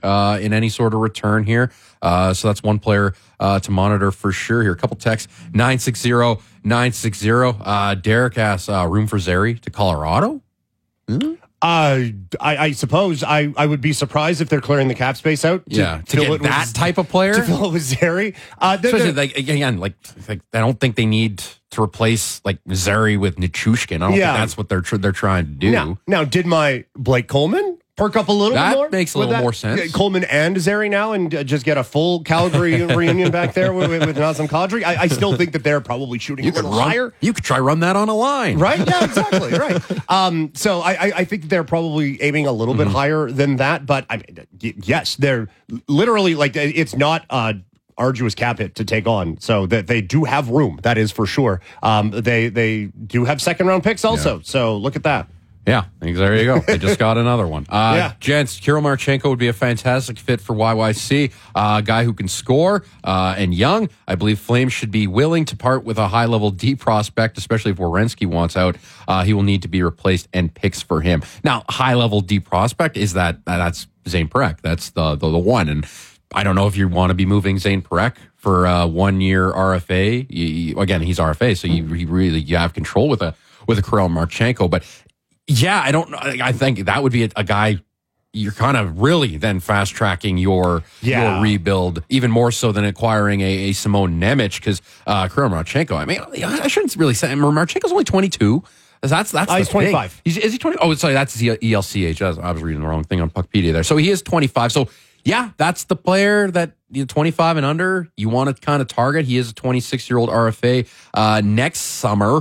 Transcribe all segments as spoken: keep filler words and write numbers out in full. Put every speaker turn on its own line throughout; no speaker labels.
uh, in any sort of return here. Uh, so that's one player uh, to monitor for sure here. A couple texts, nine six zero, nine six zero. Uh, Derek asks, uh, room for Zary to Colorado?
Hmm? Uh, I, I suppose I, I would be surprised if they're clearing the cap space out. To
yeah, to get that with, type of player?
To fill it with Zary. Uh,
Especially, like, again, like, like, I don't think they need to replace, like, Zary with Nichushkin. I don't
yeah.
think that's what they're they're trying to do.
Now, now did my Blake Coleman perk up a little
that
bit more?
That makes a little
that?
more sense.
Coleman and Zary now, and uh, just get a full Calgary reunion back there with, with, with Nazem Kadri. I, I still think that they're probably shooting
you
a little
could run,
higher.
You could try run that on a line.
Right? Yeah, exactly. Right. Um, so I, I, I think that they're probably aiming a little mm-hmm. bit higher than that. But I mean, yes, they're literally like, it's not uh arduous cap hit to take on, so that they do have room. That is for sure. Um, they they do have second round picks also. Yeah. So look at that.
Yeah, there you go. They just got another one. Uh,
yeah.
Gents, Kirill Marchenko would be a fantastic fit for Y Y C. A uh, guy who can score uh, and young. I believe Flames should be willing to part with a high-level D prospect, especially if Werenski wants out. Uh, he will need to be replaced and picks for him. Now, high-level D prospect, is that that's Zane Parekh. That's the, the, the one. And I don't know if you want to be moving Zane Parekh for a one-year R F A. You, you, again, he's R F A, so you, you really you have control with a with a Kirill Marchenko. But yeah, I don't know. I think that would be a, a guy you're kind of really then fast tracking your
yeah.
your rebuild even more so than acquiring a, a Simone Nemec, because uh, Kirill Marchenko. I mean, I shouldn't really say Marchenko's only twenty-two. That's that's
uh, he's twenty-five.
He's, is he twenty? Oh, sorry, that's E L C H. I was reading the wrong thing on Puckpedia there. So he is twenty-five. So yeah, that's the player that you know, twenty-five and under you want to kind of target. He is a twenty-six year old R F A uh, next summer.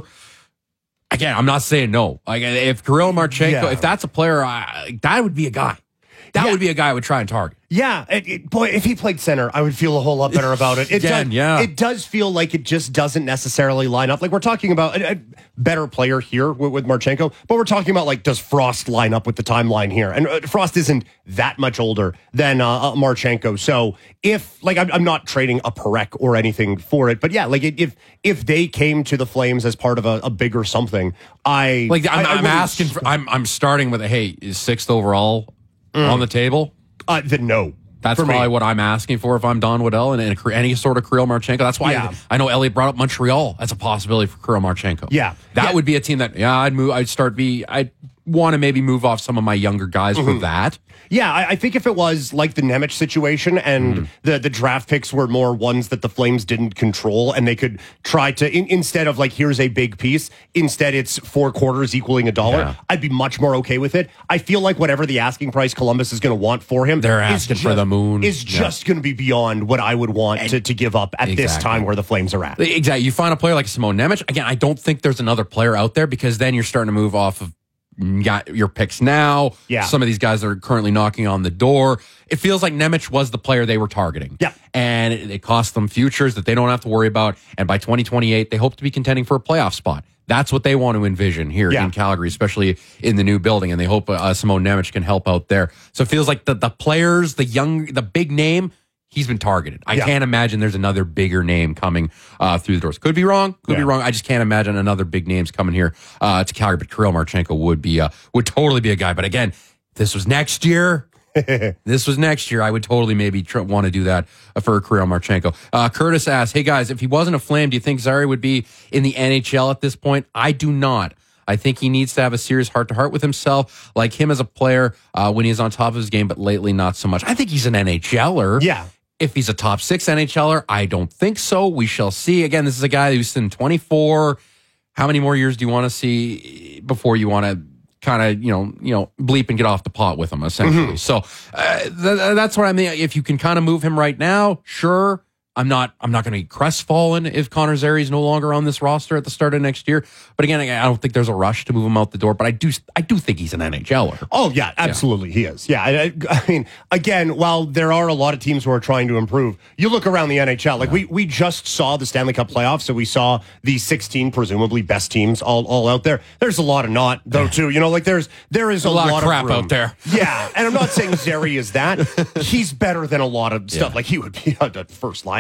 Again, I'm not saying no. Like if Kirill Marchenko, yeah. if that's a player, I, that would be a guy. That yeah. would be a guy I would try and target.
Yeah, it, it, boy, if he played center, I would feel a whole lot better about it. It
Again,
does,
yeah.
it does feel like it just doesn't necessarily line up. Like we're talking about a, a better player here with, with Marchenko, but we're talking about like, does Frost line up with the timeline here? And uh, Frost isn't that much older than uh, uh, Marchenko. So if like I'm, I'm not trading a Parekh or anything for it, but yeah, like if if they came to the Flames as part of a, a bigger something, I
like I'm,
I, I
I'm asking. For, I'm I'm starting with a hey, is sixth overall mm. on the table?
Uh, then no.
That's probably me. What I'm asking for if I'm Don Waddell and, and any sort of Kirill Marchenko. That's why
yeah.
I, I know Elliot brought up Montreal as a possibility for Kirill Marchenko.
Yeah,
that
yeah.
would be a team that yeah I'd move. I'd start be. I'd want to maybe move off some of my younger guys mm-hmm. for that.
Yeah, I, I think if it was like the Nemec situation and mm. the, the draft picks were more ones that the Flames didn't control and they could try to, in, instead of like, here's a big piece, instead it's four quarters equaling a dollar, yeah. I'd be much more okay with it. I feel like whatever the asking price Columbus is going to want for him,
they're asking
just,
for the moon,
is yeah. just going to be beyond what I would want to, to give up at exactly. this time where the Flames are at.
Exactly. You find a player like Simone Nemec. Again, I don't think there's another player out there because then you're starting to move off of got your picks now.
Yeah.
Some of these guys that are currently knocking on the door. It feels like Nemec was the player they were targeting.
Yeah.
And it, it cost them futures that they don't have to worry about. And by twenty twenty-eight, they hope to be contending for a playoff spot. That's what they want to envision here
yeah.
in Calgary, especially in the new building. And they hope uh, Simone Nemec can help out there. So it feels like the, the players, the young, the big name, he's been targeted. I yeah. can't imagine there's another bigger name coming uh, through the doors. Could be wrong. Could yeah. be wrong. I just can't imagine another big names coming here uh, to Calgary. But Kirill Marchenko would be uh, would totally be a guy. But again, this was next year. this was next year. I would totally maybe tr- want to do that for Kirill Marchenko. Uh, Curtis asks, hey guys, if he wasn't a Flame, do you think Zary would be in the N H L at this point? I do not. I think he needs to have a serious heart-to-heart with himself, like him as a player uh, when he's on top of his game, but lately not so much. I think he's an N H L er.
Yeah.
If he's a top six N H L er, I don't think so. We shall see. Again, this is a guy who's in twenty-four. How many more years do you want to see before you want to kind of, you know, you know, bleep and get off the pot with him, essentially? Mm-hmm. So uh, th- that's what I mean. If you can kind of move him right now, sure. I'm not I'm not going to be crestfallen if Connor Zary is no longer on this roster at the start of next year. But again, I don't think there's a rush to move him out the door. But I do I do think he's an N H L er.
Oh, yeah, absolutely yeah. he is. Yeah, I, I mean, again, while there are a lot of teams who are trying to improve, you look around the N H L. Like, yeah. we, we just saw the Stanley Cup playoffs, so we saw the sixteen presumably best teams all, all out there. There's a lot of not, though, too. You know, like, there's there is a, a lot,
lot of crap
of
out there.
Yeah, and I'm not saying Zary is that. He's better than a lot of stuff.
Yeah.
Like, he would be a first line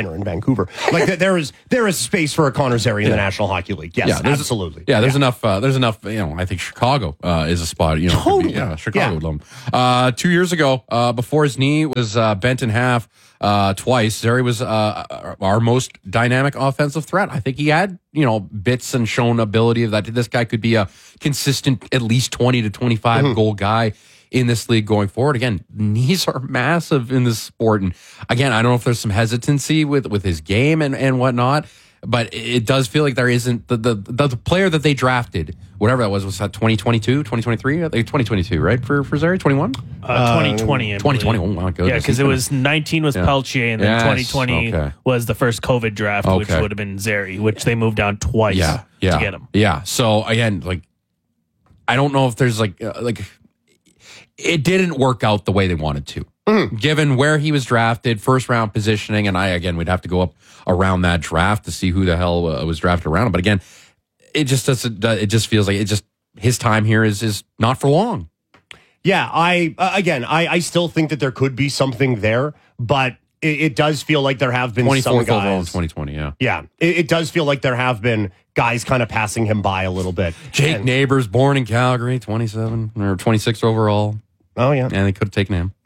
Minor in Vancouver. Like th- there is there is space for a Connor Zary in
Yeah.
the National Hockey League. Yes,
Yeah, there's-
absolutely.
Yeah, there's enough. Uh, there's enough. You know, I think Chicago uh, is a spot. You know, could be-
Totally.
yeah, Chicago
Yeah.
would love him. Uh, two years ago, uh, before his knee was uh, bent in half uh, twice, Zary was uh, our most dynamic offensive threat. I think he had you know bits and shown ability of that. This guy could be a consistent, at least twenty to twenty-five
Mm-hmm.
goal guy in this league going forward. Again, knees are massive in this sport, and again, I don't know if there's some hesitancy with with his game and and whatnot. But it does feel like there isn't the, the the the player that they drafted, whatever that was, was that twenty twenty-two, twenty twenty-three? I think twenty twenty-two, right? For for Zary, twenty-one?
Uh, twenty twenty. I
twenty twenty.
believe.
Oh my goodness.
Yeah, because it was nineteen was
Yeah.
Peltier, and then
Yes,
twenty twenty
okay.
was the first COVID draft, which
Okay.
would have been Zary, which they moved down twice
yeah, yeah,
to get him.
Yeah. So again, like I don't know if there's like uh, like it didn't work out the way they wanted to.
Mm-hmm.
Given where he was drafted, first round positioning, and I again we'd have to go up around that draft to see who the hell uh, was drafted around him. But again, it just doesn't. Uh, it just feels like it just his time here is is not for long.
Yeah, I uh, again, I, I still think that there could be something there, but it, it does feel like there have been some
twenty-fourth overall in
guys.
twenty twenty. Yeah.
Yeah, it, it does feel like there have been guys kind of passing him by a little bit.
Jake
And-
Neighbors, born in Calgary, twenty-seven or twenty-six overall.
Oh yeah,
And they could have taken him.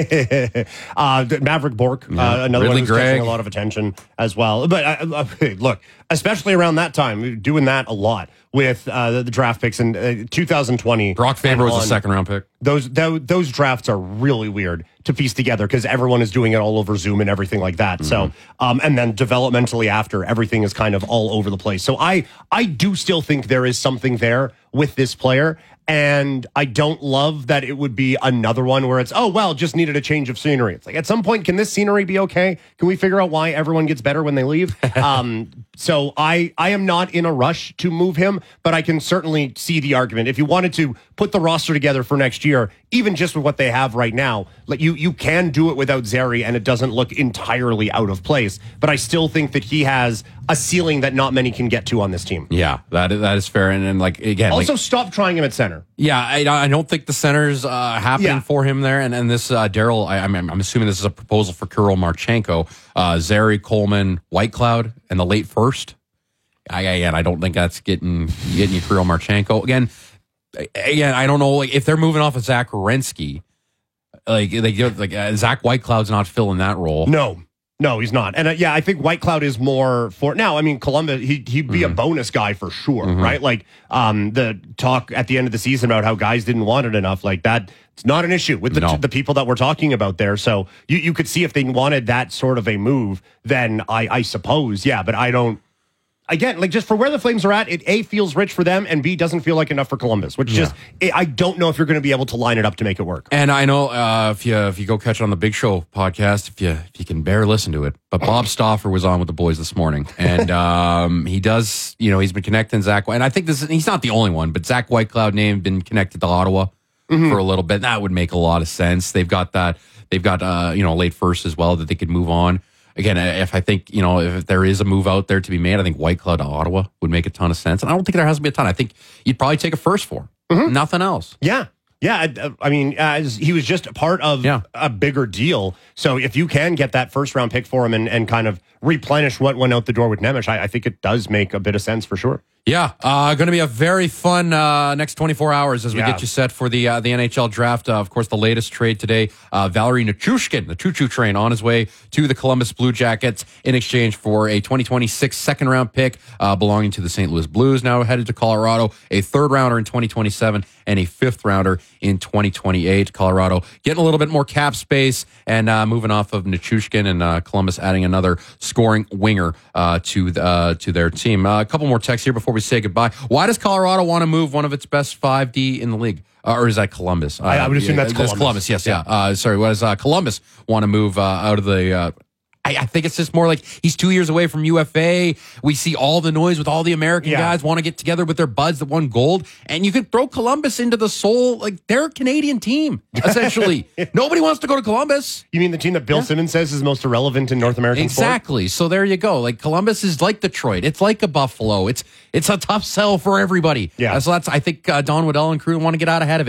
uh, Maverick Bork, uh, another
Ridley
one who's
Gregg.
catching a lot of attention as well. But uh, uh, look, especially around that time, doing that a lot with uh, the, the draft picks in uh, two thousand twenty.
Brock Faber was
and
a
on.
second round pick.
Those those, those drafts are really weird to piece together because everyone is doing it all over Zoom and everything like that. So, um, and then developmentally after, everything is kind of all over the place. So I I do still think there is something there with this player. And I don't love that it would be another one where it's, oh, well, just needed a change of scenery. It's like, at some point, can this scenery be okay? Can we figure out why everyone gets better when they leave? um, so I, I am not in a rush to move him, but I can certainly see the argument. If you wanted to put the roster together for next year, even just with what they have right now, like you, you can do it without Zary and it doesn't look entirely out of place. But I still think that he has a ceiling that not many can get to on this team.
Yeah, that is, that is fair. And, and like, again,
Also,
like,
stop trying him at center.
yeah, I, I don't think the center's uh, happening
Yeah.
for him there. And and this uh, Daryl, I, I'm, I'm assuming this is a proposal for Kirill Marchenko, uh, Zary, Coleman, Whitecloud, and the late first. I, again, I don't think that's getting getting you Kirill Marchenko. Again, again, I don't know like if they're moving off of Zach Werenski, like they like uh, Zach Whitecloud's not filling that role.
No, no, he's not. And uh, yeah, I think Whitecloud is more for now. I mean, Columbus, he, he'd be
Mm-hmm.
a bonus guy for sure, right? Like um, the talk at the end of the season about how guys didn't want it enough, like that. It's not an issue with the,
No.
the people that we're talking about there. So you, you could see if they wanted that sort of a move, then I, I suppose, yeah, but I don't. Again, like just for where the Flames are at, it A feels rich for them and B doesn't feel like enough for Columbus, which just I don't know if you're going to be able to line it up to make it work.
And I know uh, if you if you go catch it on the Big Show podcast, if you if you can bear listen to it, but Bob Stauffer was on with the boys this morning, and um, he does you know he's been connecting Zach, and I think this is, he's not the only one, but Zach Whitecloud name been connected to Ottawa for a little bit. That would make a lot of sense. They've got that. They've got uh, you know late first as well that they could move on. Again, if I think, you know, if there is a move out there to be made, I think Whitecloud to Ottawa would make a ton of sense. And I don't think there has to be a ton. I think you'd probably take a first for. Nothing else.
Yeah. Yeah. I, I mean, as he was just a part of
Yeah.
a bigger deal. So if you can get that first round pick for him and, and kind of replenish what went out the door with Nemec, I, I think it does make a bit of sense for sure.
Yeah, uh, going to be a very fun uh, next twenty-four hours as we
Yeah.
get you set for the uh, the N H L draft. Uh, of course, the latest trade today, uh, Valerie Nichushkin, the choo-choo train, on his way to the Columbus Blue Jackets in exchange for a twenty twenty-six second round pick uh, belonging to the Saint Louis Blues. Now headed to Colorado, a third rounder in twenty twenty-seven and a fifth rounder in twenty twenty-eight. Colorado getting a little bit more cap space and uh, moving off of Nichushkin, and uh, Columbus adding another scoring winger uh, to the, uh, to their team. Uh, a couple more texts here before we say goodbye. Why does Colorado want to move one of its best five D in the league? Uh, or is that Columbus? Uh,
I- I would assume that's
Columbus.
Columbus.
Yes, yeah. Uh, sorry, what does uh, Columbus want to move uh, out of the... Uh, I, I think it's just more like he's two years away from U F A. We see all the noise with all the American
Yeah.
guys want to get together with their buds that won gold. And you could throw Columbus into the soul. Like, they're a Canadian team, essentially. Nobody wants to go to Columbus.
You mean the team that Bill Simmons says is most irrelevant in North American sport?
Exactly. So there you go. Like, Columbus is like Detroit. It's like a Buffalo. It's it's a tough sell for everybody.
Yeah.
Uh, so that's, I think uh, Don Waddell and crew want to get out ahead of it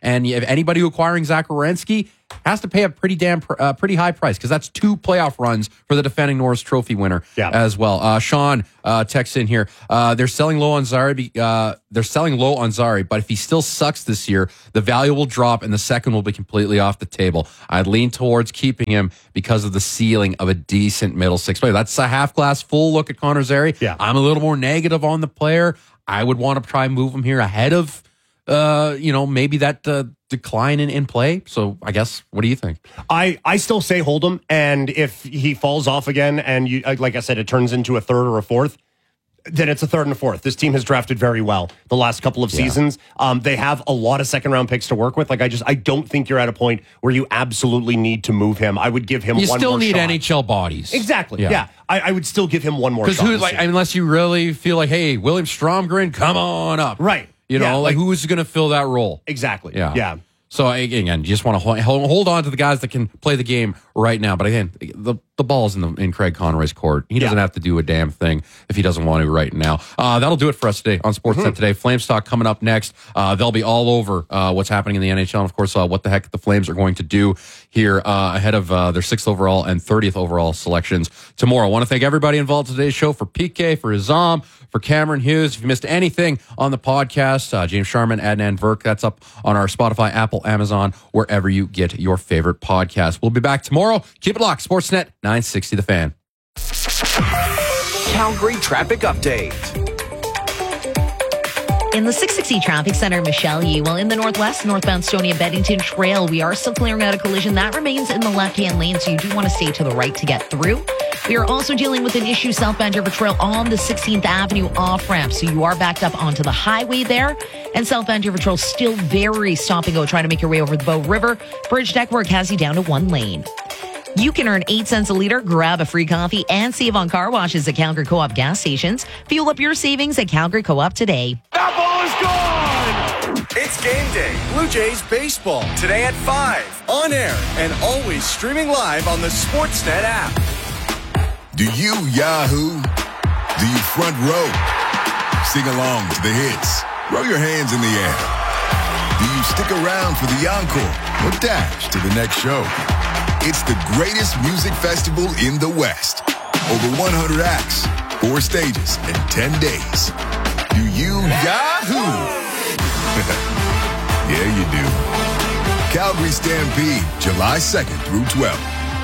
And if anybody acquiring Zach Werenski has to pay a pretty damn uh, pretty high price, because that's two playoff runs for the defending Norris Trophy winner
Yeah.
as well. Uh, Sean uh, texts in here. Uh, they're selling low on Zari. Uh, they're selling low on Zari, but if he still sucks this year, the value will drop and the second will be completely off the table. I'd lean towards keeping him because of the ceiling of a decent middle six player. That's a half glass full look at Connor Zary.
Yeah.
I'm a little more negative on the player. I would want to try and move him here ahead of, uh, you know, maybe that uh, decline in, in play. So I guess, what do you think?
I, I still say hold him, and if he falls off again, and you like I said, it turns into a third or a fourth, then it's a third and a fourth. This team has drafted very well the last couple of seasons. Yeah. Um, they have a lot of second round picks to work with. Like I just, I don't think you're at a point where you absolutely need to move him. I would give him.
You
one
still
more
need
shot.
N H L bodies.
Exactly. Yeah, yeah. I, I would still give him one more.
Because
shot.
who, like, unless you really feel like, hey, William Stromgren, come on up,
right?
You know,
yeah,
like,
like
who's going to fill that role?
Exactly.
Yeah.
Yeah.
So again, you just want to hold, hold on to the guys that can play the game right now. But again, the the ball's in the in Craig Conroy's court. He doesn't
yeah.
have to do a damn thing if he doesn't want to right now. Uh, that'll do it for us today on Sportsnet mm-hmm. Today. Flames talk coming up next. Uh, they'll be all over uh, what's happening in the N H L, and of course, uh, what the heck the Flames are going to do here uh, ahead of uh, their sixth overall and thirtieth overall selections tomorrow. I want to thank everybody involved in today's show, for P K, for Izam, for Cameron Hughes. If you missed anything on the podcast, uh, James Sharman, Adnan Verk, that's up on our Spotify, Apple, Amazon, wherever you get your favorite podcast. We'll be back tomorrow. Keep it locked. Sportsnet nine sixty The Fan.
Calgary traffic update.
In the six sixty Traffic Center, Michelle Yee. Well, in the northwest, northbound Stonia-Beddington Trail, we are still clearing out a collision. That remains in the left-hand lane, so you do want to stay to the right to get through. We are also dealing with an issue southbound River Trail on the sixteenth Avenue off-ramp, so you are backed up onto the highway there. And southbound River Trail still very stop and go, trying to make your way over the Bow River. Bridge deck work has you down to one lane. You can earn eight cents a liter, grab a free coffee, and save on car washes at Calgary Co-op gas stations. Fuel up your savings at Calgary Co-op today.
That ball is gone! It's game day. Blue Jays baseball. Today at five. On air and always streaming live on the Sportsnet app.
Do you Yahoo? Do you front row? Sing along to the hits. Throw your hands in the air. Do you stick around for the encore or dash to the next show? It's the greatest music festival in the West. Over one hundred acts, four stages, and ten days. Do you Yahoo? Yeah, you do. Calgary Stampede, July second through twelfth.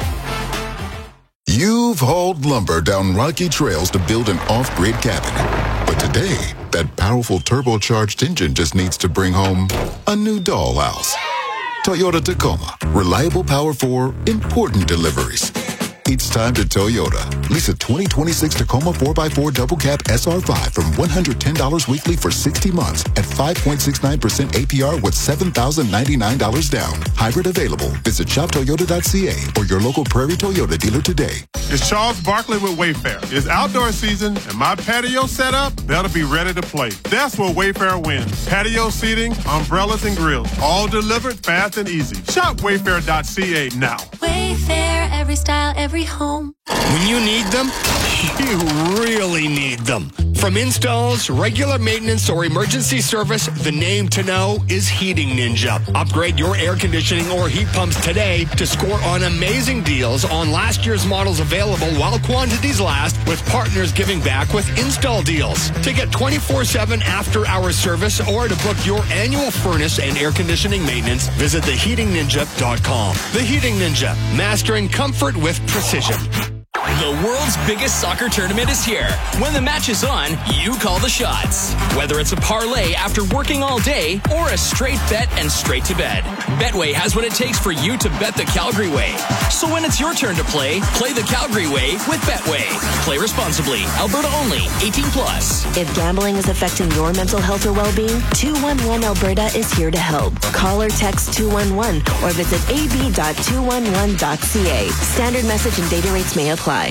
You've hauled lumber down rocky trails to build an off-grid cabin. But today, that powerful turbocharged engine just needs to bring home a new dollhouse. Toyota Tacoma. Reliable power for important deliveries. It's time to Toyota. Lease a twenty twenty-six Tacoma four by four Double Cab S R five from one hundred ten dollars weekly for sixty months at five point six nine percent A P R with seven thousand ninety-nine dollars down. Hybrid available. Visit shop toyota dot c a or your local Prairie Toyota dealer today.
It's Charles Barkley with Wayfair. It's outdoor season, and my patio setup better be ready to play. That's where Wayfair wins. Patio seating, umbrellas, and grills. All delivered fast and easy. Shop wayfair dot c a now.
Wayfair, every style, every home.
When you need them, you really need them. From installs, regular maintenance, or emergency service, the name to know is Heating Ninja. Upgrade your air conditioning or heat pumps today to score on amazing deals on last year's models available while quantities last, with partners giving back with install deals. To get twenty-four seven after-hours service or to book your annual furnace and air conditioning maintenance, visit the heating ninja dot com. The Heating Ninja, mastering comfort with precision.
The world's biggest soccer tournament is here. When the match is on, you call the shots. Whether it's a parlay after working all day or a straight bet and straight to bed, Betway has what it takes for you to bet the Calgary way. So when it's your turn to play, play the Calgary way with Betway. Play responsibly. Alberta only. eighteen plus.
If gambling is affecting your mental health or well-being, two one one Alberta is here to help. Call or text two one one or visit a b dot two one one dot c a. Standard message and data rates may apply.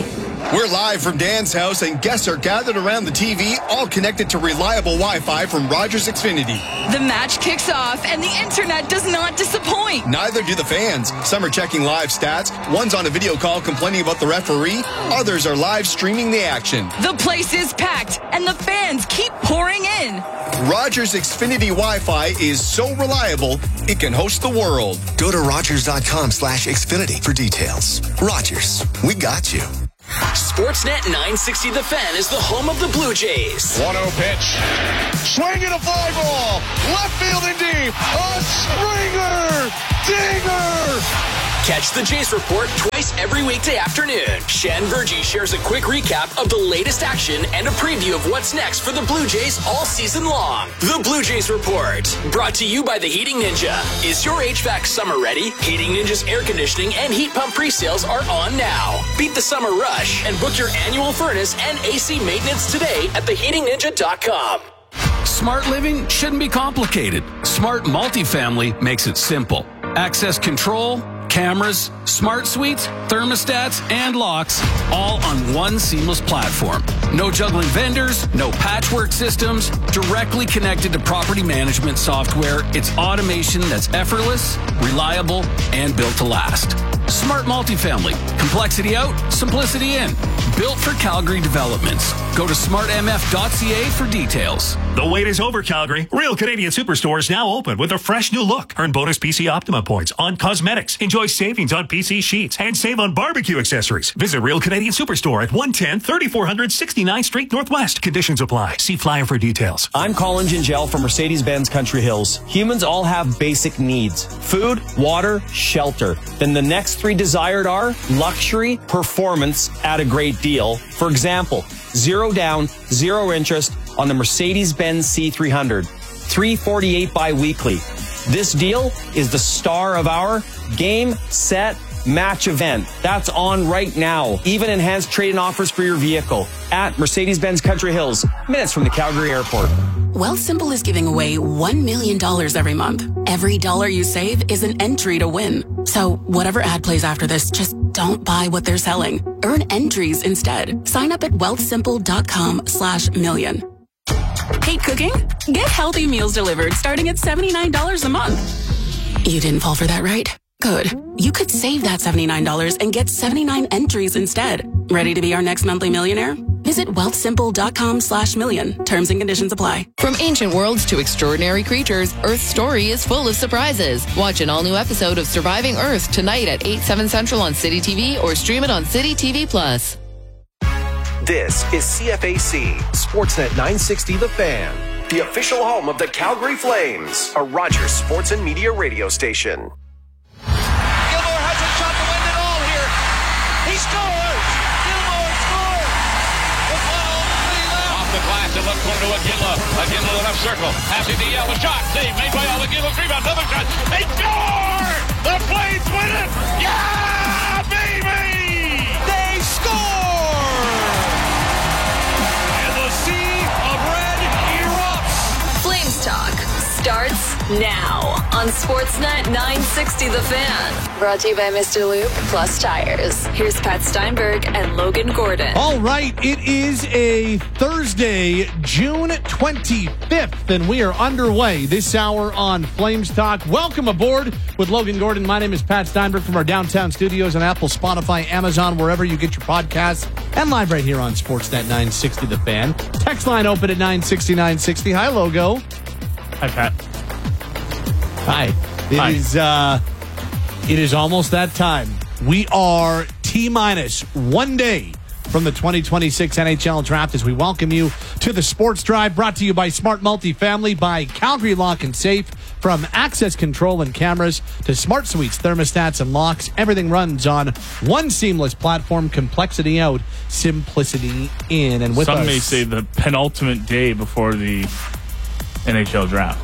We're live from Dan's house, and guests are gathered around the T V, all connected to reliable Wi-Fi from Rogers Xfinity.
The match kicks off, and the internet does not disappoint.
Neither do the fans. Some are checking live stats. One's on a video call complaining about the referee. Others are live streaming the action.
The place is packed, and the fans keep pouring in.
Rogers Xfinity Wi-Fi is so reliable, it can host the world.
Go to rogers.com slash Xfinity for details. Rogers, we got you.
Sportsnet nine sixty The Fan is the home of the Blue Jays.
one oh pitch. Swing and a fly ball. Left field and deep. A Springer. Dinger.
Catch the Jays Report twice every weekday afternoon. Shan Virgie shares a quick recap of the latest action and a preview of what's next for the Blue Jays all season long. The Blue Jays Report, brought to you by the Heating Ninja. Is your H V A C summer ready? Heating Ninja's air conditioning and heat pump pre-sales are on now. Beat the summer rush and book your annual furnace and A C maintenance today at the heating ninja dot com.
Smart living shouldn't be complicated. Smart Multifamily makes it simple. Access control, cameras, smart suites, thermostats, and locks, all on one seamless platform. No juggling vendors, no patchwork systems, directly connected to property management software. It's automation that's effortless, reliable, and built to last. Smart Multifamily. Complexity out, simplicity in. Built for Calgary developments. Go to smart m f dot c a for details.
The wait is over, Calgary. Real Canadian Superstore is now open with a fresh new look. Earn bonus P C Optima points on cosmetics. Enjoy savings on P C sheets and save on barbecue accessories. Visit Real Canadian Superstore at one ten, thirty-four hundred sixty-ninth Street Northwest. Conditions apply. See flyer for details.
I'm Colin Gingell from Mercedes-Benz Country Hills. Humans all have basic needs: food, water, shelter. Then the next three desired are luxury, performance at a great deal. For example, zero down, zero interest on the Mercedes-Benz C three hundred, three forty-eight bi-weekly. This deal is the star of our Game, Set, Match event. That's on right now. Even enhanced trade-in offers for your vehicle at Mercedes-Benz Country Hills, minutes from the Calgary Airport.
Wealthsimple is giving away one million dollars every month. Every dollar you save is an entry to win. So whatever ad plays after this, just don't buy what they're selling. Earn entries instead. Sign up at wealthsimple.com slash million. Hate cooking? Get healthy meals delivered starting at seventy-nine dollars a month. You didn't fall for that, right? Good. You could save that seventy-nine dollars and get seventy-nine entries instead. Ready to be our next monthly millionaire? Visit wealthsimple.com slash million. Terms and conditions apply.
From ancient worlds to extraordinary creatures, Earth's story is full of surprises. Watch an all-new episode of Surviving Earth tonight at eight, seven Central on City T V or stream it on City T V Plus.
This is C F A C, Sportsnet nine sixty The Fan, the official home of the Calgary Flames, a Rogers Sports and Media radio station.
Gilmore has a shot to win it all here. He scores! Gilmore scores! With one oh three left.
Off the glass, it looks one to Aguila. Aguila to the left circle. Passing to Yell. A shot. Save made by Al Aguila. Rebound. Another shot. They score! The Flames win it! Yeah, baby!
They score! And the sea of red erupts.
Flames Talk starts now on Sportsnet nine sixty The Fan. Brought to you by Mister Lube Plus Tires. Here's Pat Steinberg and Logan Gordon.
All right, it is a Thursday, June twenty-fifth, and we are underway this hour on Flames Talk. Welcome aboard with Logan Gordon. My name is Pat Steinberg from our downtown studios on Apple, Spotify, Amazon, wherever you get your podcasts, and live right here on Sportsnet nine sixty The Fan. Text line open at nine sixty, nine sixty. Hi, Logo.
Hi, Pat.
Hi. It
Hi.
is uh it is almost that time. We are T-minus one day from the twenty twenty-six N H L Draft as we welcome you to the Sports Drive, brought to you by Smart Multifamily, by Calgary Lock and Safe. From access control and cameras to smart suites, thermostats, and locks, everything runs on one seamless platform. Complexity out, simplicity in. And with
Some
us,
may say the penultimate day before the N H L Draft.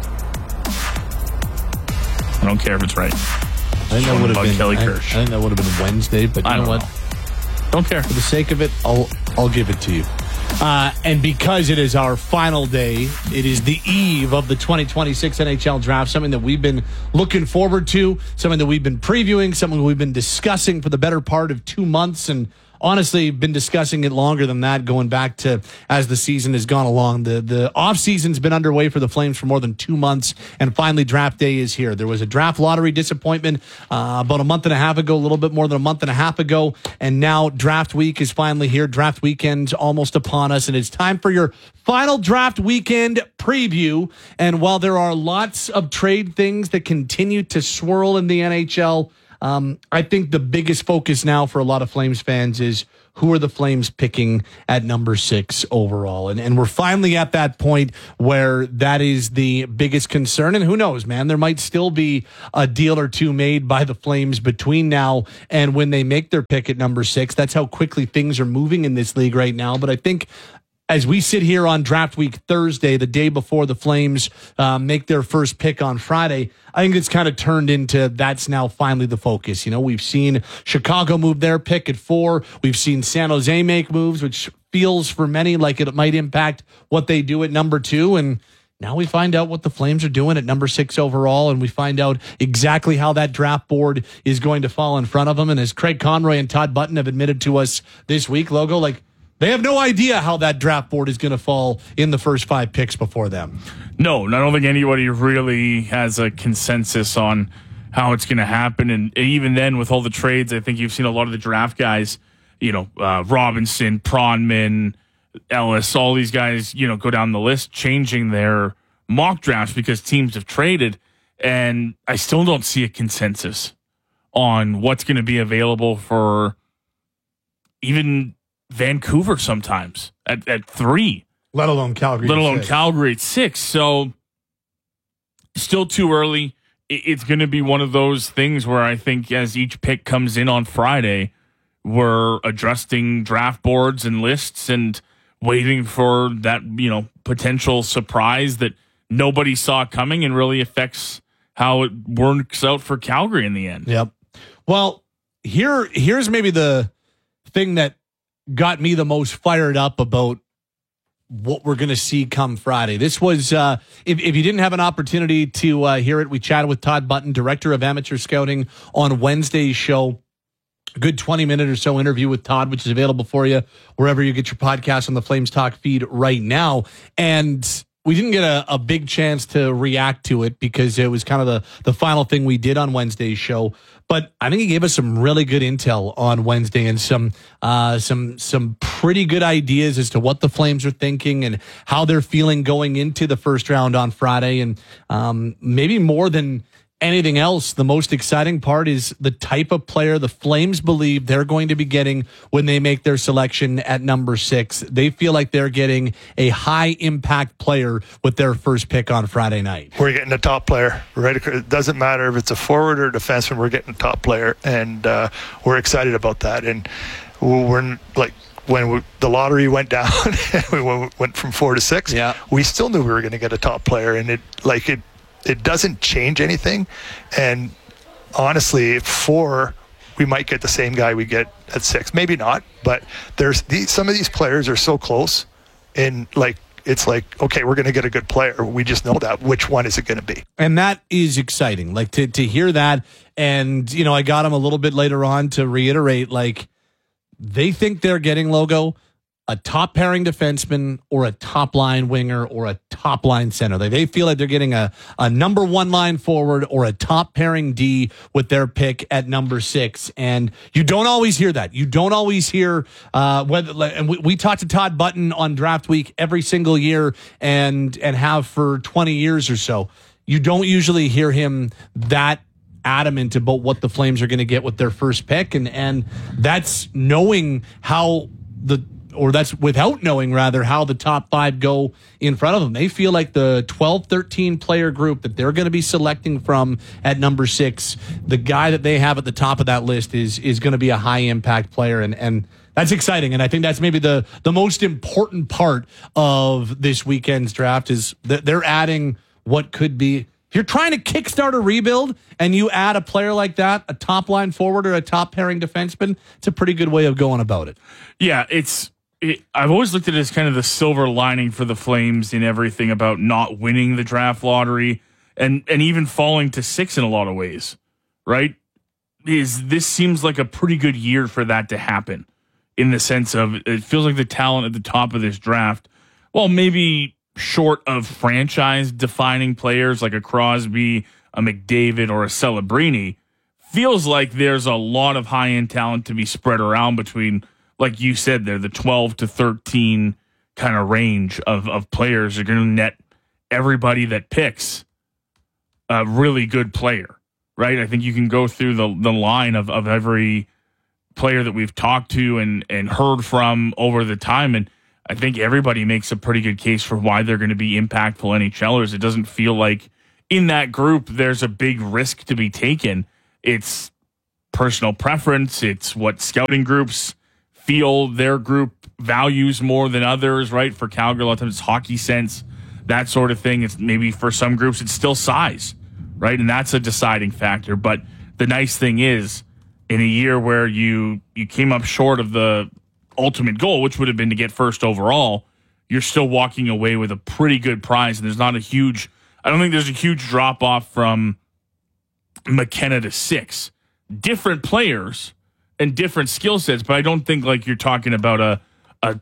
I don't care if it's right.
I think that would have been
Kelly
I,
Kirsch.
I think that would have been Wednesday, but you
I
know
don't
what?
know. Don't care.
For the sake of it, I'll I'll give it to you. Uh, and because it is our final day, it is the eve of the twenty twenty-six N H L Draft, something that we've been looking forward to, something that we've been previewing, something we've been discussing for the better part of two months. And honestly been discussing it longer than that, going back to as the season has gone along. The the offseason's been underway for the Flames for more than two months, and finally draft day is here. There was a draft lottery disappointment uh, about a month and a half ago, a little bit more than a month and a half ago, and now draft week is finally here. Draft weekend's almost upon us, and it's time for your final draft weekend preview. And while there are lots of trade things that continue to swirl in the N H L, Um, I think the biggest focus now for a lot of Flames fans is who are the Flames picking at number six overall. And, and we're finally at that point where that is the biggest concern. And who knows, man, there might still be a deal or two made by the Flames between now and when they make their pick at number six. That's how quickly things are moving in this league right now. But I think as we sit here on draft week Thursday, the day before the Flames uh, make their first pick on Friday, I think it's kind of turned into that's now finally the focus. You know, we've seen Chicago move their pick at four. We've seen San Jose make moves, which feels for many like it might impact what they do at number two. And now we find out what the Flames are doing at number six overall, and we find out exactly how that draft board is going to fall in front of them. And as Craig Conroy and Todd Button have admitted to us this week, Logo, like, they have no idea how that draft board is going to fall in the first five picks before them.
No, I don't think anybody really has a consensus on how it's going to happen. And even then, with all the trades, I think you've seen a lot of the draft guys, you know, uh, Robinson, Pronman, Ellis, all these guys, you know, go down the list, changing their mock drafts because teams have traded. And I still don't see a consensus on what's going to be available for even Vancouver sometimes at, at three.
Let alone Calgary.
Let alone Calgary at six. So still too early. It's going to be one of those things where I think as each pick comes in on Friday, we're adjusting draft boards and lists and waiting for that, you know, potential surprise that nobody saw coming and really affects how it works out for Calgary in the end.
Yep. Well, here here's maybe the thing that got me the most fired up about what we're going to see come Friday. This was, uh, if, if you didn't have an opportunity to uh, hear it, we chatted with Todd Button, Director of Amateur Scouting, on Wednesday's show. A good twenty minute or so interview with Todd, which is available for you wherever you get your podcast on the Flames Talk feed right now. And we didn't get a, a big chance to react to it because it was kind of the, the final thing we did on Wednesday's show. But I think he gave us some really good intel on Wednesday and some uh, some some pretty good ideas as to what the Flames are thinking and how they're feeling going into the first round on Friday. And um, maybe more than anything else, the most exciting part is the type of player the Flames believe they're going to be getting when they make their selection at number six. They feel like they're getting a high impact player with their first pick on Friday night.
We're getting a top player, right? It doesn't matter if it's a forward or a defenseman, we're getting a top player, and uh, we're excited about that. And we're like, when we, the lottery went down and we went from four to six,
yeah.
we still knew we were going to get a top player, and it like it It doesn't change anything. And honestly, at four, we might get the same guy we get at six. Maybe not, but there's these, some of these players are so close, and like it's like, okay, we're going to get a good player. We just know that. Which one is it going to be?
And that is exciting. Like to to hear that. And, you know, I got him a little bit later on to reiterate, like, they think they're getting, Logo, a top pairing defenseman or a top line winger or a top line center. They, they feel like they're getting a, a number one line forward or a top pairing D with their pick at number six. And you don't always hear that. You don't always hear uh, whether, and we, we talk to Todd Button on draft week every single year and, and have for twenty years or so. You don't usually hear him that adamant about what the Flames are going to get with their first pick. And, and that's knowing how the, or that's without knowing, rather, how the top five go in front of them. They feel like the twelve, thirteen player group that they're going to be selecting from at number six, the guy that they have at the top of that list is is going to be a high-impact player, and and that's exciting. And I think that's maybe the, the most important part of this weekend's draft is that they're adding what could be, if you're trying to kickstart a rebuild and you add a player like that, a top-line forward or a top-pairing defenseman, it's a pretty good way of going about it.
Yeah, it's... It, I've always looked at it as kind of the silver lining for the Flames in everything about not winning the draft lottery and, and even falling to six in a lot of ways, right? Is this seems like a pretty good year for that to happen. in the sense of it feels like the talent at the top of this draft, well, maybe short of franchise-defining players like a Crosby, a McDavid, or a Celebrini, feels like there's a lot of high-end talent to be spread around between, like you said there, the twelve to thirteen kind of range of, of players are going to net everybody that picks a really good player, right? I think you can go through the, the line of, of every player that we've talked to and, and heard from over the time, and I think everybody makes a pretty good case for why they're going to be impactful NHLers. It doesn't feel like in that group there's a big risk to be taken. It's personal preference. It's what scouting groups feel their group values more than others, right? For Calgary, a lot of times it's hockey sense, that sort of thing. It's maybe for some groups it's still size, right? And that's a deciding factor. But the nice thing is, in a year where you you came up short of the ultimate goal, which would have been to get first overall, you're still walking away with a pretty good prize. And there's not a huge, I don't think there's a huge drop off from McKenna to six. Different players and different skill sets, but I don't think like you're talking about a a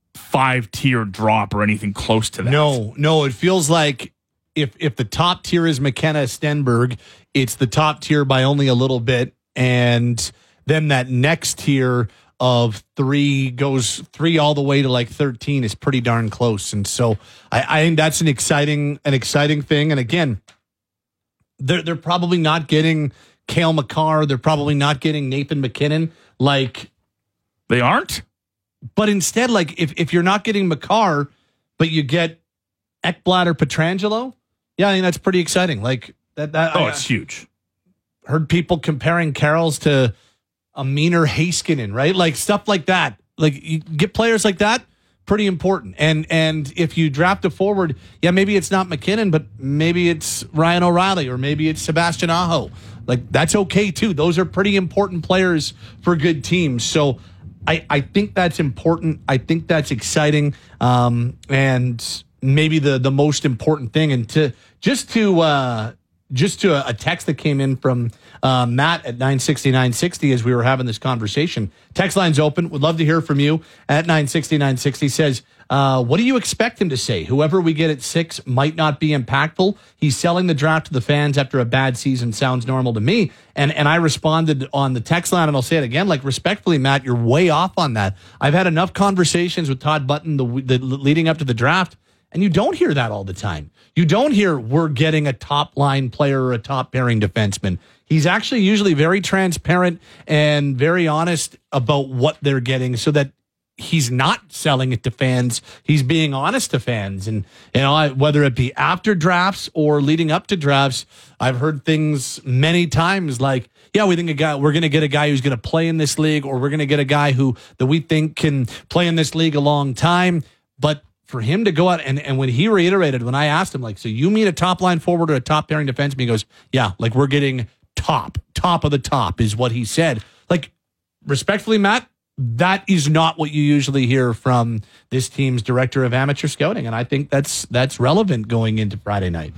five tier drop or anything close to that.
No, no, it feels like if if the top tier is McKenna Stenberg, it's the top tier by only a little bit, and then that next tier of three goes three all the way to like thirteen is pretty darn close. And so I, I think that's an exciting, an exciting thing. And again, they're, they're probably not getting Cale Makar. They're probably not getting Nathan McKinnon. Like
they aren't,
but instead, like if, if you're not getting Makar, but you get Ekblad or Pietrangelo, yeah, I think that's pretty exciting. Like that, that
oh,
I,
it's huge.
Heard people comparing Carroll's to a meaner Heiskanen, right? Like stuff like that. Like you get players like that, pretty important. And and if you draft a forward, yeah, maybe it's not McKinnon, but maybe it's Ryan O'Reilly or maybe it's Sebastian Aho. Like that's okay too. Those are pretty important players for good teams. So I, I think that's important. I think that's exciting. Um, and maybe the the most important thing. And to just to uh, just to a, a text that came in from uh, Matt at nine sixty, nine sixty as we were having this conversation. Text line's open. Would love to hear from you at nine sixty, nine sixty. Says, uh, what do you expect him to say? Whoever we get at six might not be impactful. He's selling the draft to the fans after a bad season. Sounds normal to me. And and I responded on the text line, and I'll say it again, like respectfully, Matt, you're way off on that. I've had enough conversations with Todd Button the, the leading up to the draft, and you don't hear that all the time. You don't hear we're getting a top line player or a top pairing defenseman. He's actually usually very transparent and very honest about what they're getting so that he's not selling it to fans. He's being honest to fans. And, you know, I, whether it be after drafts or leading up to drafts, I've heard things many times like, yeah, we think a guy, we're going to get a guy who's going to play in this league, or we're going to get a guy who that we think can play in this league a long time. But for him to go out and, and when he reiterated, when I asked him, like, so you mean a top line forward or a top pairing defenseman? He goes, yeah, like we're getting top, top of the top is what he said. Like, respectfully, Matt, that is not what you usually hear from this team's director of amateur scouting. And I think that's, that's relevant going into Friday night.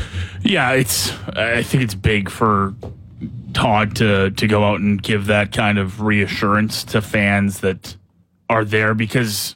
Yeah, it's, I think it's big for Todd to, to go out and give that kind of reassurance to fans that are there, because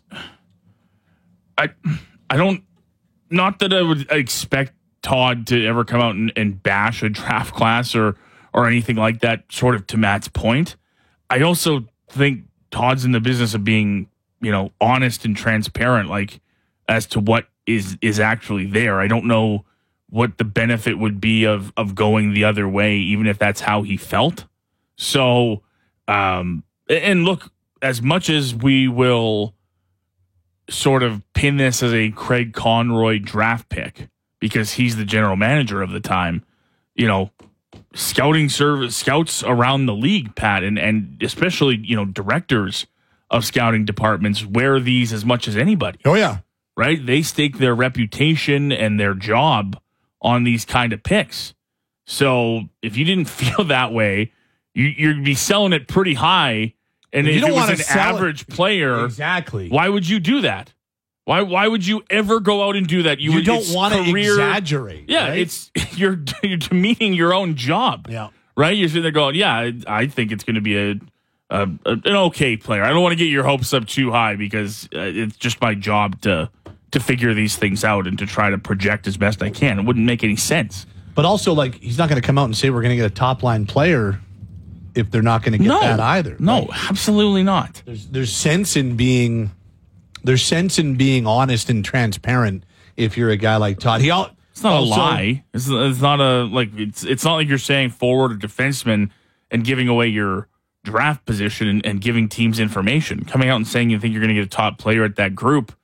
I, I don't, not that I would expect Todd to ever come out and, and bash a draft class or, or anything like that, sort of to Matt's point. I also think Todd's in the business of being, you know, honest and transparent, like as to what is, is actually there. I don't know what the benefit would be of, of going the other way, even if that's how he felt. So, um, and look, as much as we will sort of pin this as a Craig Conroy draft pick, because he's the general manager of the time, you know, scouting service scouts around the league, Pat, and, and especially, you know, directors of scouting departments wear these as much as anybody.
Oh, yeah.
Right? They stake their reputation and their job on these kind of picks. So if you didn't feel that way, you, you'd be selling it pretty high. And if, if it was an average it. player,
exactly,
why would you do that? Why why would you ever go out and do that?
You, you would, don't want to exaggerate.
Yeah,
right?
it's you're you're demeaning your own job.
Yeah,
right. You're sitting there going, yeah, I, I think it's going to be a uh, an okay player. I don't want to get your hopes up too high because uh, it's just my job to to figure these things out and to try to project as best I can. It wouldn't make any sense.
But also, like, he's not going to come out and say we're going to get a top-line player if they're not going to get
no,
that either.
No,
right?
Absolutely not.
There's there's sense in being there's sense in being honest and transparent if you're a guy like Todd. He all,
It's not
also,
a lie. It's, it's not a like. It's it's not like you're saying forward or defenseman and giving away your draft position and, and giving teams information. Coming out and saying you think you're going to get a top player at that group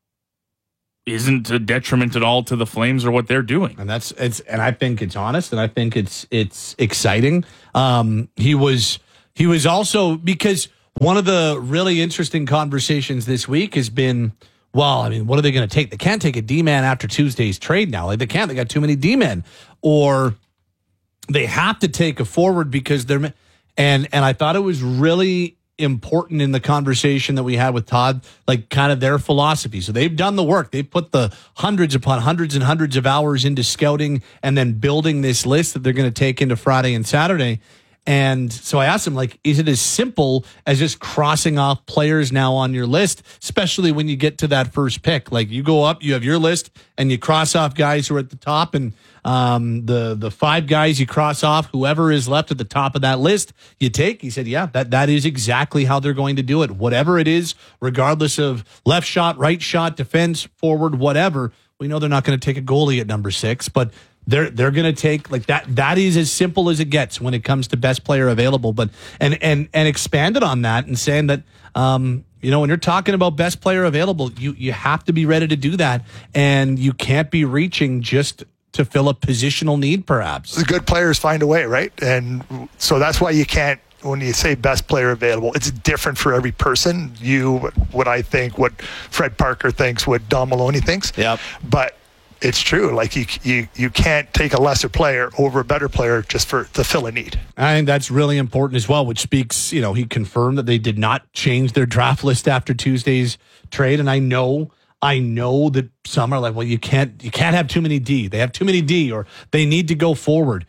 isn't a detriment at all to the Flames or what they're doing.
And that's it's and I think it's honest and I think it's it's exciting. Um, he was he was also because one of the really interesting conversations this week has been, well, I mean, what are they going to take? They can't take a D-man after Tuesday's trade now. Like they can't. They got too many D-men. Or they have to take a forward because they're and and I thought it was really important in the conversation that we had with Todd, like kind of their philosophy. So they've done the work. They've put the hundreds upon hundreds and hundreds of hours into scouting and then building this list that they're going to take into Friday and Saturday. And so I asked him, like, is it as simple as just crossing off players now on your list, especially when you get to that first pick? Like you go up, you have your list and you cross off guys who are at the top and um, the, the five guys you cross off, whoever is left at the top of that list, you take. He said, yeah, that, that is exactly how they're going to do it. Whatever it is, regardless of left shot, right shot, defense, forward, whatever. We know they're not going to take a goalie at number six, but They're they're going to take like that. That is as simple as it gets when it comes to best player available. But and and and expanded on that and saying that um, you know when you're talking about best player available, you you have to be ready to do that, and you can't be reaching just to fill a positional need. Perhaps
the good players find a way, right? And so that's why you can't. When you say best player available, it's different for every person. You, what I think, what Fred Parker thinks, what Don Maloney thinks.
Yep.
But it's true. Like you, you, you can't take a lesser player over a better player just for to fill a need.
I think that's really important as well, which speaks, you know, he confirmed that they did not change their draft list after Tuesday's trade. And I know, I know that some are like, well, you can't, you can't have too many D. They have too many D or they need to go forward.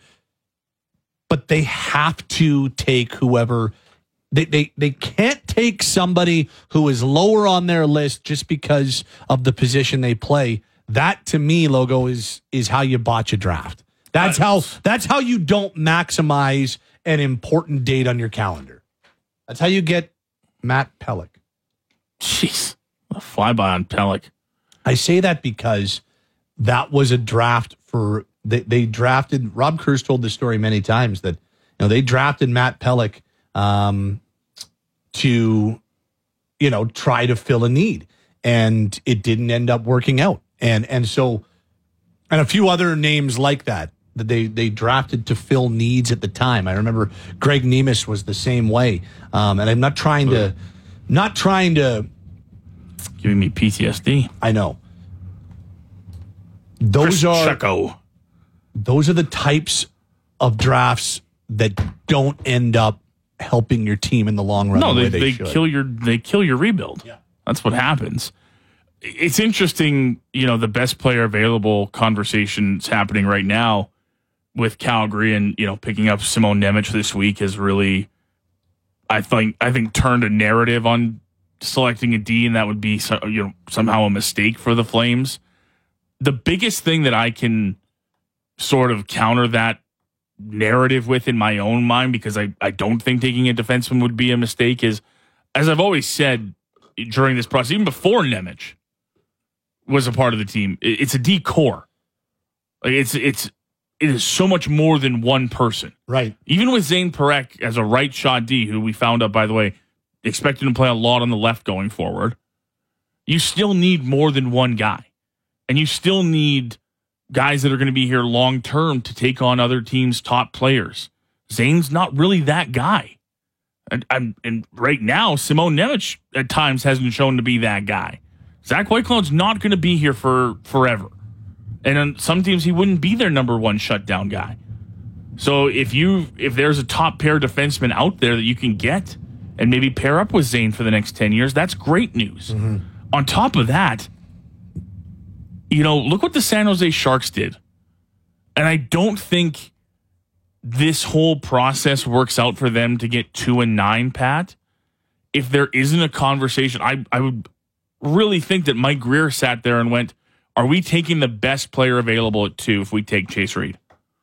But they have to take whoever they, they, they can't take somebody who is lower on their list just because of the position they play. That to me, Logo, is is how you botch a draft. That's how that's how you don't maximize an important date on your calendar. That's how you get Matt Pelech.
Jeez, a flyby on Pelech.
I say that because that was a draft for they, they drafted. Rob Kurz told this story many times that you know they drafted Matt Pelech um, to you know try to fill a need, and it didn't end up working out. And and so, and a few other names like that that they they drafted to fill needs at the time. I remember Greg Nemes was the same way. Um, and I'm not trying to, not trying to,
giving me P T S D.
I know. Those
Chris
are
Checo.
Those are the types of drafts that don't end up helping your team in the long run.
No,
the
they
way they,
they
should.
kill your they kill your rebuild.
Yeah,
that's what happens. It's interesting, you know, the best player available conversations happening right now with Calgary and, you know, picking up Simon Nemec this week has really, I think, I think turned a narrative on selecting a D, and that would be, you know, somehow a mistake for the Flames. The biggest thing that I can sort of counter that narrative with in my own mind, because I, I don't think taking a defenseman would be a mistake, is, as I've always said during this process, even before Nemec was a part of the team, it's a D core. Like it's it's it is so much more than one person.
Right.
Even with Zane Parekh as a right shot D, who we found out, by the way, expected to play a lot on the left going forward, you still need more than one guy. And you still need guys that are going to be here long term to take on other teams' top players. Zane's not really that guy. And, and, and right now, Simon Nemec at times hasn't shown to be that guy. Zach Whitecloud's not going to be here for forever. And on some teams, he wouldn't be their number one shutdown guy. So if you if there's a top pair defenseman out there that you can get and maybe pair up with Zane for the next ten years, that's great news. Mm-hmm. On top of that, you know, look what the San Jose Sharks did. And I don't think this whole process works out for them to get two and nine, Pat, if there isn't a conversation, I, I would really think that Mike Grier sat there and went, are we taking the best player available at two if we take Chase Reed?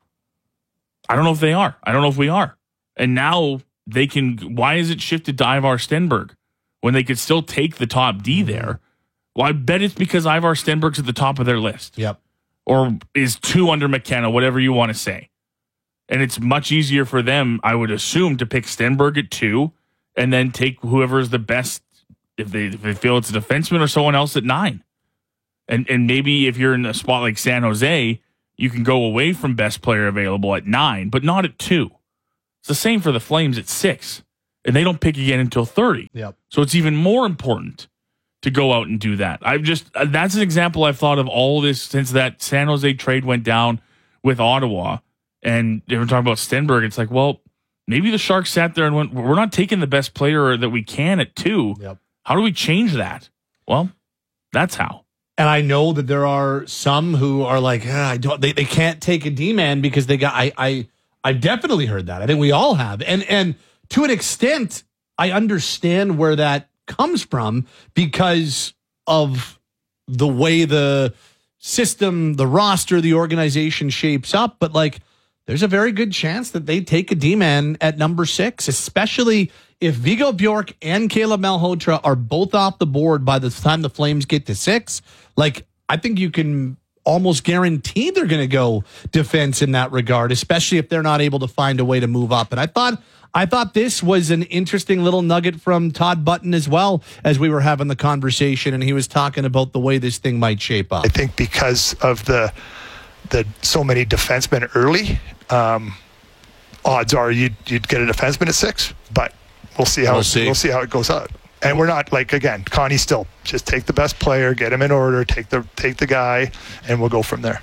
I don't know if they are. I don't know if we are. And now they can, why is it shifted to Ivar Stenberg when they could still take the top D there? Well, I bet it's because Ivar Stenberg's at the top of their list.
Yep.
Or is two under McKenna, whatever you want to say. And it's much easier for them, I would assume, to pick Stenberg at two and then take whoever is the best, if they, if they feel it's a defenseman or someone else at nine. And and maybe if you're in a spot like San Jose, you can go away from best player available at nine, but not at two. It's the same for the Flames at six, and they don't pick again until thirty.
Yep.
So it's even more important to go out and do that. I've just uh, that's an example I've thought of all this since that San Jose trade went down with Ottawa, and they were talking about Stenberg. It's like, well, maybe the Sharks sat there and went, we're not taking the best player that we can at two.
Yep.
How do we change that? Well, that's how.
And I know that there are some who are like, ah, I don't. They, they can't take a D-man because they got. I I I definitely heard that. I think we all have, and and to an extent, I understand where that comes from because of the way the system, the roster, the organization shapes up. But like, there's a very good chance that they take a D-man at number six, especially if Viggo Bjork and Caleb Malhotra are both off the board by the time the Flames get to six. Like, I think you can almost guarantee they're going to go defense in that regard, especially if they're not able to find a way to move up. And I thought, I thought this was an interesting little nugget from Todd Button as well as we were having the conversation, and he was talking about the way this thing might shape up.
I think because of the the so many defensemen early, um, odds are you'd you'd get a defenseman at six, but we'll see how
We'll see.
we'll see how it goes out. And we're not like, again, Connie still just take the best player, get him in order, take the take the guy, and we'll go from there.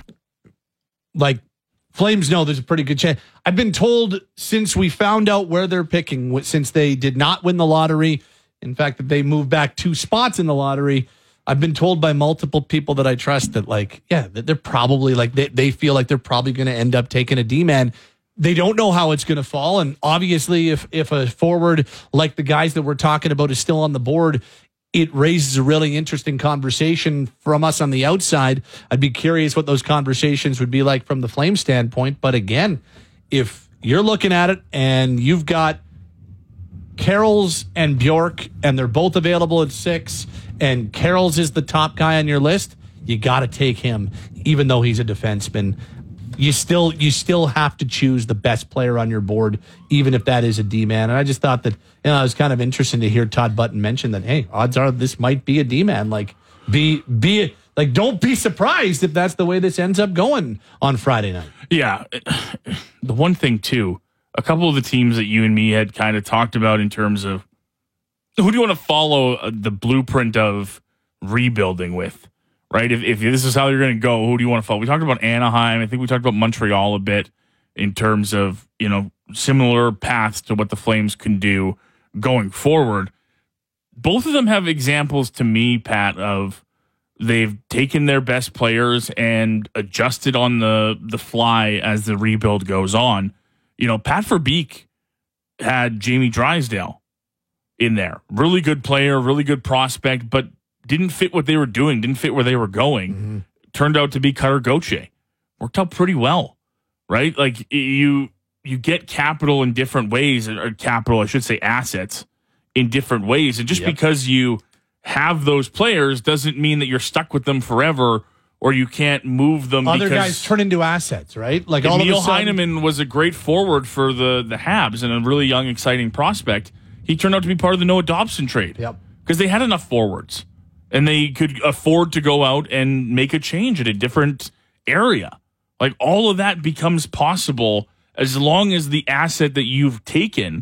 Like, Flames know there's a pretty good chance. I've been told since we found out where they're picking, since they did not win the lottery, in fact, that they moved back two spots in the lottery, I've been told by multiple people that I trust that, like, yeah, that they're probably, like, they, they feel like they're probably going to end up taking a D-man. They don't know how it's going to fall. And obviously, if if a forward like the guys that we're talking about is still on the board, it raises a really interesting conversation from us on the outside. I'd be curious what those conversations would be like from the Flame standpoint. But again, if you're looking at it and you've got Carroll's and Bjork, and they're both available at six, and Carroll's is the top guy on your list, you got to take him, even though he's a defenseman. You still you still have to choose the best player on your board, even if that is a D-man. And I just thought that, you know, it was kind of interesting to hear Todd Button mention that, hey, odds are this might be a D-man. Like, be be like, don't be surprised if that's the way this ends up going on Friday night.
Yeah. The one thing, too, a couple of the teams that you and me had kind of talked about in terms of who do you want to follow the blueprint of rebuilding with? Right? If, if this is how you're going to go, who do you want to follow? We talked about Anaheim. I think we talked about Montreal a bit in terms of, you know, similar paths to what the Flames can do going forward. Both of them have examples to me, Pat, of they've taken their best players and adjusted on the, the fly as the rebuild goes on. You know, Pat Verbeek had Jamie Drysdale in there. Really good player, really good prospect, but didn't fit what they were doing, didn't fit where they were going. Mm-hmm. Turned out to be Cutter Gauthier. Worked out pretty well, right? Like, you you get capital in different ways, or capital, I should say assets, in different ways. And just yep. because you have those players doesn't mean that you're stuck with them forever, or you can't move them.
Other
because
guys turn into assets, right? Like, all
Emil
of a sudden,
Heineman was a great forward for the, the Habs and a really young, exciting prospect. He turned out to be part of the Noah Dobson trade.
Yep.
Because they had enough forwards. And they could afford to go out and make a change at a different area. Like, all of that becomes possible as long as the asset that you've taken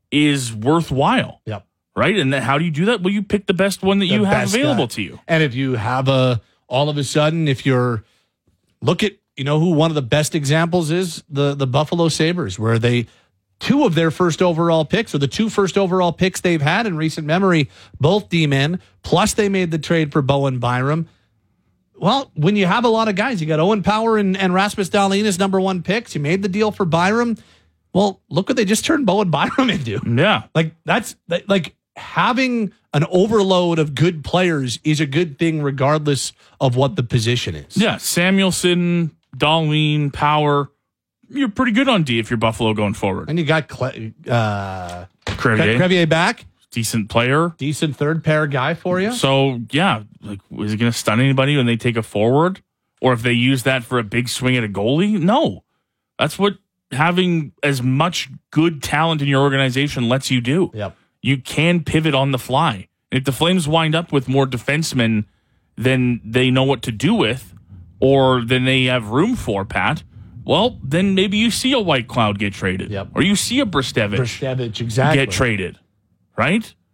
is worthwhile.
Yep.
Right? And then how do you do that? Well, you pick the best one that
The
you have
best
available
guy.
to you.
And if you have a, all of a sudden, if you're, look at, you know who one of the best examples is? The, the Buffalo Sabres, where they, two of their first overall picks, or the two first overall picks they've had in recent memory, both D-men, plus they made the trade for Bowen Byram. Well, when you have a lot of guys, you got Owen Power and, and Rasmus Dahlin as number one picks. You made the deal for Byram. Well, look what they just turned Bowen Byram into.
Yeah.
Like, that's that, like having an overload of good players is a good thing regardless of what the position is.
Yeah. Samuelson, Dahlin, Power. You're pretty good on D if you're Buffalo going forward.
And you got Cle- uh,
Crevier.
Crevier back.
Decent player.
Decent third pair guy for you.
So, yeah. Like, is it going to stun anybody when they take a forward? Or if they use that for a big swing at a goalie? No. That's what having as much good talent in your organization lets you do.
Yep.
You can pivot on the fly. If the Flames wind up with more defensemen than they know what to do with, or than they have room for, Pat, well, then maybe you see a White Cloud get traded.
Yep.
Or you see a Bristevich,
Bristevich, exactly.
get traded. Right?